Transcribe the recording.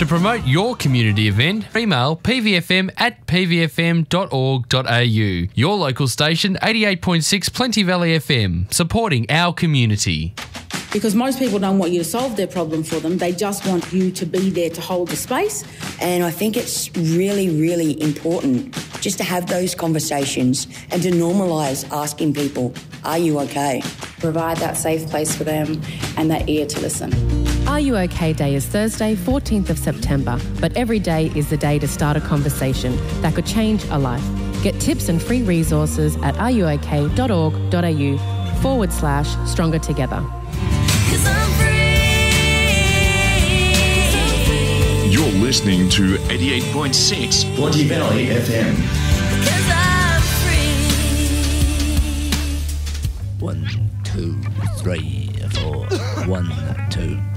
To promote your community event, email pvfm@pvfm.org.au. Your local station, 88.6 Plenty Valley FM, supporting our community. Because most people don't want you to solve their problem for them. They just want you to be there to hold the space. And I think it's really, really important just to have those conversations and to normalise asking people, are you okay? Provide that safe place for them and that ear to listen. Are You OK Day is Thursday, 14th of September, but every day is the day to start a conversation that could change a life. Get tips and free resources at ruok.org.au/Stronger Together. You're listening to 88.6 Plenty Valley FM. 1, 2, 3, 4. 1, 2.